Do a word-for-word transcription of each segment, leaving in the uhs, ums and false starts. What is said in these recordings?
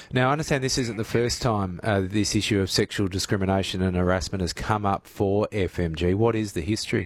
Now, I understand this isn't the first time uh, this issue of sexual discrimination and harassment has come up for F M G. What is the history?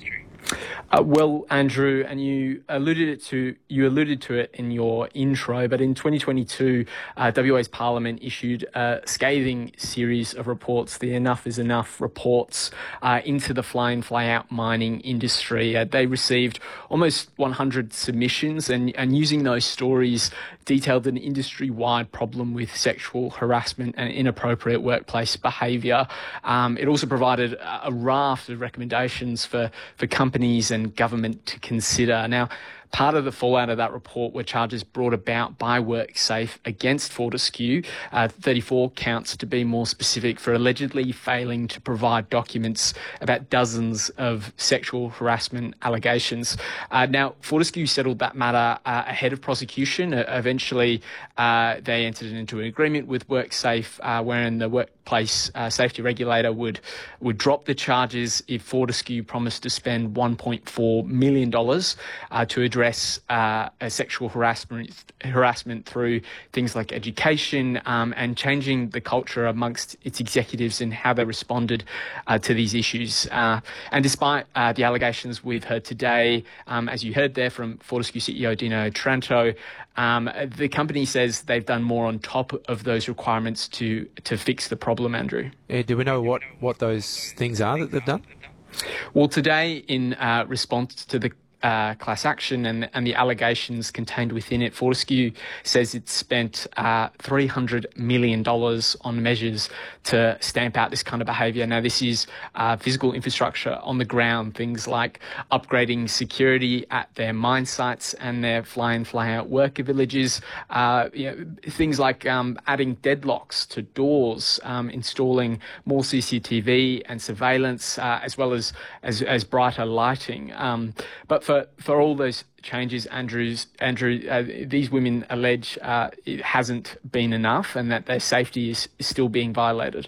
Uh, well, Andrew, and you alluded it to you alluded to it in your intro, but in twenty twenty-two, uh, W A's Parliament issued a scathing series of reports, the Enough is Enough reports, uh, into the fly-in, fly-out mining industry. Uh, they received almost one hundred submissions, and, and using those stories detailed an industry-wide problem with sexual harassment and inappropriate workplace behaviour. Um, it also provided a raft of recommendations for, for companies and government to consider. Now, part of the fallout of that report were charges brought about by WorkSafe against Fortescue, uh, thirty-four counts to be more specific, for allegedly failing to provide documents about dozens of sexual harassment allegations. Uh, now, Fortescue settled that matter uh, ahead of prosecution. Uh, eventually, uh, they entered into an agreement with WorkSafe uh, wherein the workplace uh, safety regulator would, would drop the charges if Fortescue promised to spend one point four million dollars uh, to address Uh, sexual harassment harassment through things like education um, and changing the culture amongst its executives and how they responded uh, to these issues. Uh, and despite uh, the allegations we've heard today, um, as you heard there from Fortescue C E O Dino Otranto, um, the company says they've done more on top of those requirements to to fix the problem, Andrew. Uh, do we know what, what those things are that they've done? Well, today, in uh, response to the Uh, class action and, and the allegations contained within it, Fortescue says it's spent uh, three hundred million dollars on measures to stamp out this kind of behaviour. Now, this is uh, physical infrastructure on the ground, things like upgrading security at their mine sites and their fly-in, fly-out worker villages, uh, you know, things like um, adding deadlocks to doors, um, installing more C C T V and surveillance, uh, as well as, as, as brighter lighting. Um, but for For all those changes, Andrews, Andrew, uh, these women allege uh, it hasn't been enough and that their safety is, is still being violated.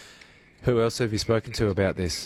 Who else have you spoken to about this?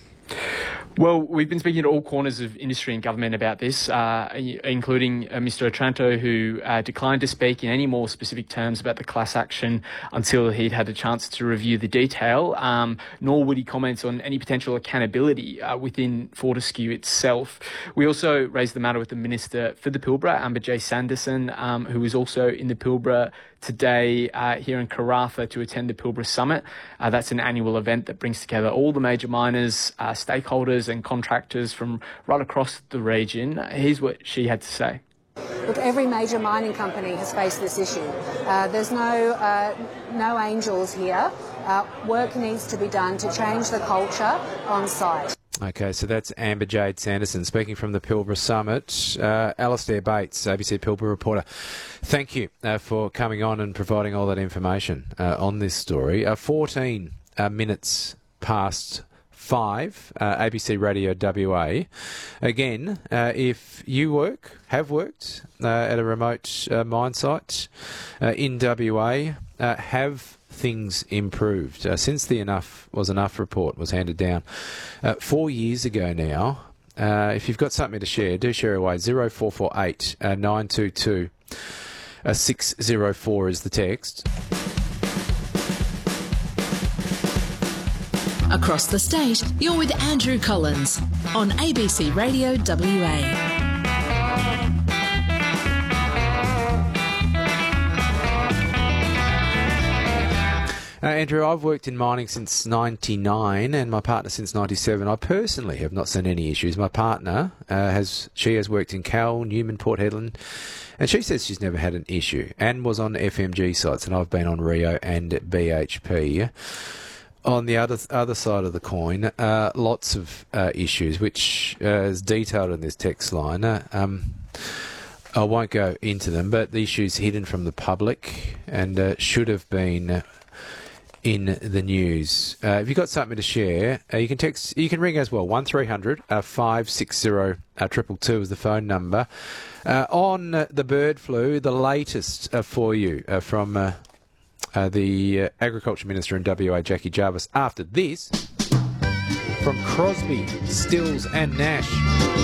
Well, we've been speaking to all corners of industry and government about this, uh, including uh, Mister Otranto, who uh, declined to speak in any more specific terms about the class action until he'd had a chance to review the detail, um, nor would he comment on any potential accountability uh, within Fortescue itself. We also raised the matter with the Minister for the Pilbara, Amber-J Sanderson, um, who was also in the Pilbara today uh, here in Karratha to attend the Pilbara Summit. Uh, that's an annual event that brings together all the major miners, uh, stakeholders and contractors from right across the region. Here's what she had to say. Look, every major mining company has faced this issue. Uh, there's no, uh, no angels here. Uh, work needs to be done to change the culture on site. Okay, so that's Amber-Jade Sanderson speaking from the Pilbara Summit. Uh, Alastair Bates, A B C Pilbara reporter, thank you uh, for coming on and providing all that information uh, on this story. Uh, fourteen uh, minutes past five, uh, A B C Radio W A. Again, uh, if you work, have worked uh, at a remote uh, mine site uh, in W A, uh, have things improved uh, since the Enough Was Enough report was handed down uh, four years ago now. Uh, if you've got something to share, do share away. zero four four eight nine two two six zero four is the text. Across the state, you're with Andrew Collins on A B C Radio W A. Uh, Andrew, I've worked in mining since ninety-nine and my partner since ninety-seven. I personally have not seen any issues. My partner, uh, has she has worked in Cal, Newman, Port Hedland, and she says she's never had an issue and was on F M G sites, and I've been on Rio and B H P. On the other other side of the coin, uh, lots of uh, issues, which uh, is detailed in this text line. Uh, um, I won't go into them, but the issues hidden from the public and uh, should have been Uh, in the news. Uh, if you've got something to share, uh, you can text, you can ring as well. one three hundred five six zero two two two is the phone number. Uh, on uh, the bird flu, the latest uh, for you uh, from uh, uh, the uh, Agriculture Minister in W A, Jackie Jarvis. After this, from Crosby, Stills and Nash.